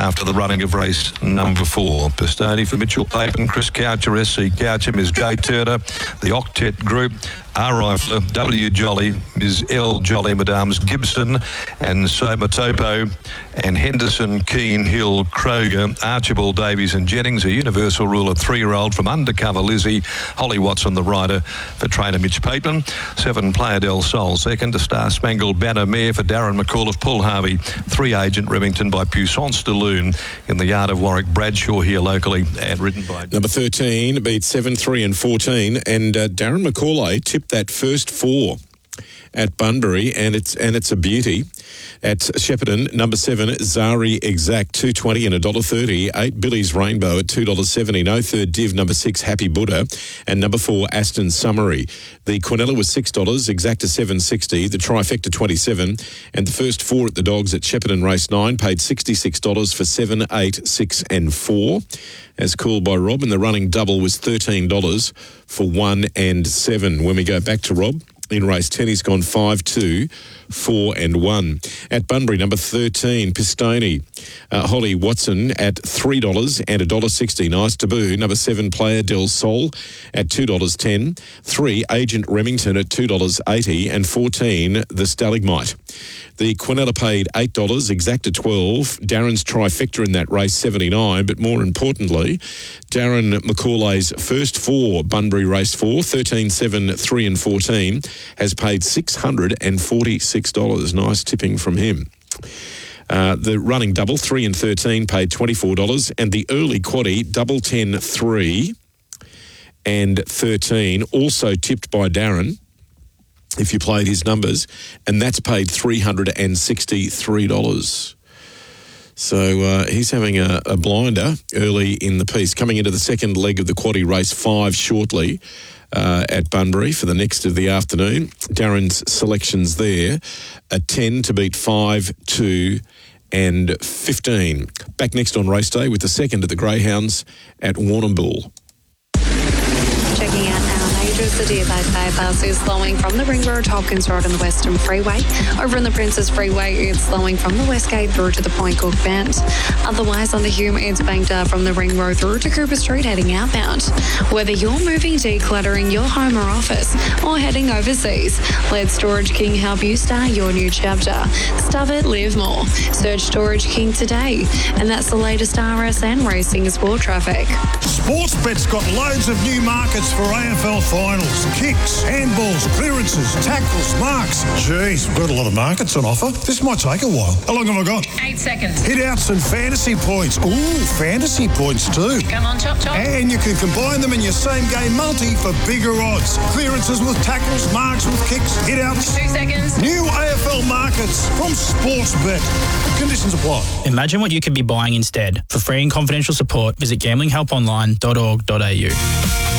after the running of race number 4. Pistoni for Mitchell Papen, Chris Coucher, SC Coucher, Ms. Jay Turner, the Octet Group, R. Rifler, W. Jolly, Ms. L. Jolly, Madams Gibson and Soma Topo, and Henderson, Keane, Hill, Kroger, Archibald Davies and Jennings, a universal ruler 3-year-old from Undercover Lizzie, Holly Watson, the rider for trainer Mitch Pateman, 7 Player Del Sol second, a Star Spangled Banner mare for Darren McCall of Paul Harvey, 3 Agent Remington by Puissance de Lune in the yard of Warwick Bradshaw here locally, and ridden by number 13 beat 7, 3 and 14, and Darren McCauley tipped that first 4 at Bunbury, and it's a beauty. At Shepparton, number 7, Zari Exact, $2.20 and $1.30. 8, Billy's Rainbow at $2.70. No third div, number 6, Happy Buddha. And number 4, Aston Summary. The Quinella was $6, Exacta $7.60. The Trifecta $27. And the first 4 at the Dogs at Shepparton Race 9 paid $66 for 7, 8, 6 and 4. As called by Rob. And the running double was $13 for 1 and 7. When we go back to Rob, in race 10, he's gone 5, 2, 4 and 1. At Bunbury, number 13, Pistoni, Holly Watson at $3 and $1.60. Nice Taboo. Number 7, Player Del Sol at $2.10. 3, Agent Remington at $2.80. And 14, The Stalagmite. The Quinella paid $8, Exacta $12. Darren's Trifecta in that race, $79. But more importantly, Darren McCauley's first 4, Bunbury Race 4, 13, 7, 3 and 14, has paid $646. Nice tipping from him. The running double, 3 and 13, paid $24. And the early quaddie, double 10, 3 and 13, also tipped by Darren, if you played his numbers, and that's paid $363. So he's having a blinder early in the piece. Coming into the second leg of the quaddie race 5 shortly at Bunbury for the next of the afternoon. Darren's selections there, a 10 to beat 5, 2 and 15. Back next on race day with the second of the Greyhounds at Warrnambool. Checking out our major city of bypass is slowing from the Ring Road, Hopkins Road and the Western Freeway. Over on the Princess Freeway, it's slowing from the Westgate through to the Point Cook Bend. Otherwise, on the Hume, it's banked up from the Ring Road through to Cooper Street heading outbound. Whether you're moving, decluttering your home or office, or heading overseas, let Storage King help you start your new chapter. Stuff it, live more. Search Storage King today. And that's the latest RSN racing sport traffic. Sportsbet's got loads of new markets for AFL finals. Kicks, handballs, clearances, tackles, marks. Jeez, we've got a lot of markets on offer. This might take a while. How long have I got? 8 seconds. Hit-outs and fantasy points. Ooh, fantasy points too. Come on, chop, chop. And you can combine them in your same-game multi for bigger odds. Clearances with tackles, marks with kicks, hit-outs. 2 seconds. New AFL markets from Sportsbet. Conditions apply. Imagine what you could be buying instead. For free and confidential support, visit gamblinghelponline.org.au.